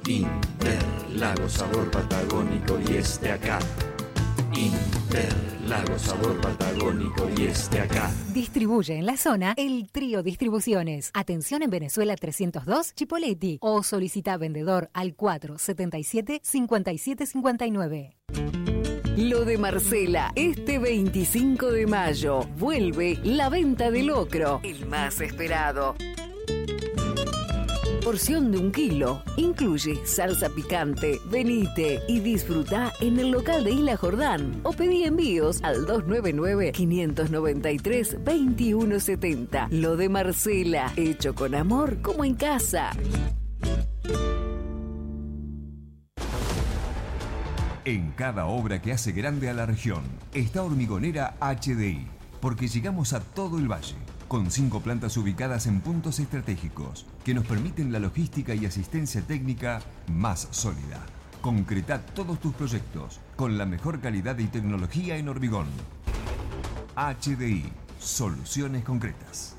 Interlagos, sabor patagónico y este acá. Interlagos, sabor patagónico y este acá. Distribuye en la zona el Trío Distribuciones. Atención en Venezuela 302, Chipoleti. O solicita vendedor al 477-5759. Lo de Marcela, este 25 de mayo, vuelve la venta de locro, el más esperado. Porción de 1 kilo, incluye salsa picante. Venite y disfruta en el local de Isla Jordán o pedí envíos al 299-593-2170. Lo de Marcela, hecho con amor como en casa. En cada obra que hace grande a la región está Hormigonera HDI, porque llegamos a todo el valle, con 5 plantas ubicadas en puntos estratégicos que nos permiten la logística y asistencia técnica más sólida. Concreta todos tus proyectos con la mejor calidad y tecnología en hormigón. HDI, soluciones concretas.